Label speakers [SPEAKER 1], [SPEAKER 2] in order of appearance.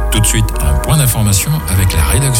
[SPEAKER 1] Tout de suite, un point d'information avec la rédaction.